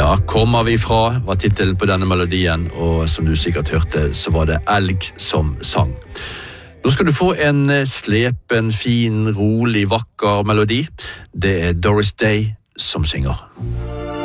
Ja, kommer vi fra, var titelen på denne melodien, og som du sikkert hørte, så var det elg som sang. Nå skal du få en slepen, fin, rolig, vakker melodi. Det er Doris Day som synger.